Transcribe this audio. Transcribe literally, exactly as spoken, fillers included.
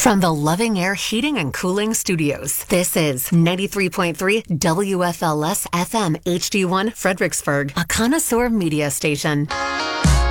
From the Loving Air Heating and Cooling Studios, this is ninety-three point three W F L S F M H D one Fredericksburg, a connoisseur media station.